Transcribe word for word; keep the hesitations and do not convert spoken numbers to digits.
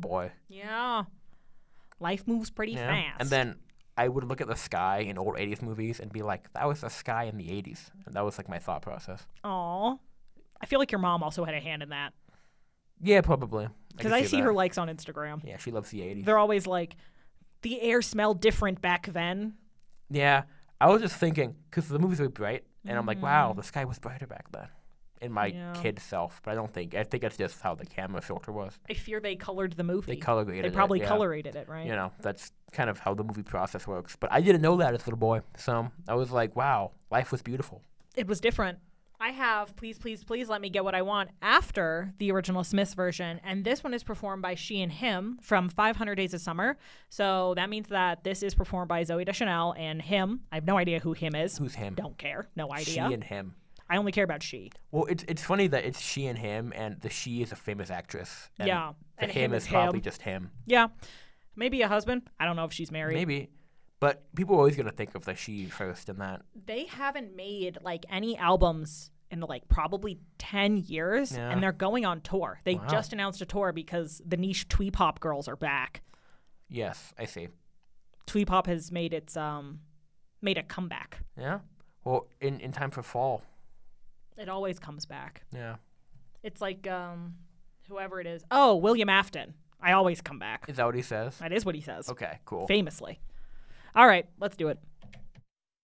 boy. Yeah. Life moves pretty Yeah. fast. And then I would look at the sky in old eighties movies and be like, that was the sky in the eighties. And that was like my thought process. Aw. I feel like your mom also had a hand in that. Yeah, probably. Because can I see that. her likes on Instagram. Yeah, she loves the eighties. They're always like, the air smelled different back then. Yeah. I was just thinking, because the movies were bright, and Mm-hmm. I'm like, wow, the sky was brighter back then. In my Yeah. kid self. But I don't think, I think that's just how the camera filter was. I fear they colored the movie. They color graded They probably it, yeah. color graded it, right? You know, that's kind of how the movie process works. But I didn't know that as a little boy. So I was like, wow, life was beautiful. It was different. I have Please, Please, Please Let Me Get What I Want after the original Smiths version. And this one is performed by She and Him from five hundred Days of Summer. So that means that this is performed by Zooey Deschanel and him. I have no idea who him is. Who's him? Don't care. No idea. She and him. I only care about she. Well, it's it's funny that it's she and him, and the she is a famous actress. And Yeah, The and him, him is is probably him. just him. Yeah. Maybe a husband. I don't know if she's married. Maybe. But people are always going to think of the she first in that. They haven't made like any albums in like probably ten years, Yeah. and they're going on tour. They Wow. just announced a tour because the niche twee pop girls are back. Yes, I see. Twee pop has made its um made a comeback. Yeah? Well, in, in time for fall. It always comes back. Yeah. It's like um whoever it is. Oh, William Afton. I always come back. Is that what he says? That is what he says. Okay, cool. Famously. All right, let's do it.